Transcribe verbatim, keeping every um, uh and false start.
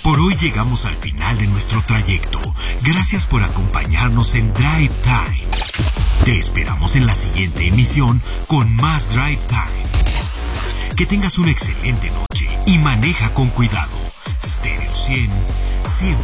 Por hoy llegamos al final de nuestro trayecto. Gracias por acompañarnos en Drive Time. Te esperamos en la siguiente emisión con más Drive Time. Que tengas una excelente noche y maneja con cuidado. Stereo cien, siempre